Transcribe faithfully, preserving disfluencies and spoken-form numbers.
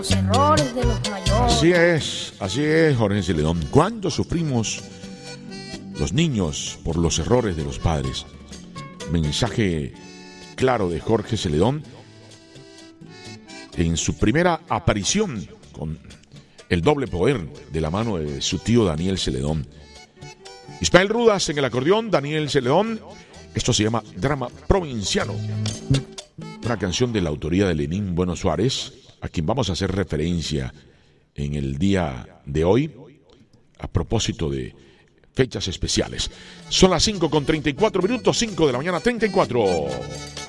Los errores de los mayores. Así es, así es, Jorge Celedón. ¿Cuándo sufrimos los niños por los errores de los padres? Mensaje claro de Jorge Celedón en su primera aparición con el doble poder de la mano de su tío Daniel Celedón. Ismael Rudas en el acordeón, Daniel Celedón. Esto se llama Drama Provinciano, una canción de la autoría de Lenín Bueno Suárez, a quien vamos a hacer referencia en el día de hoy a propósito de fechas especiales. Son las cinco con treinta y cuatro minutos, cinco de la mañana, treinta y cuatro.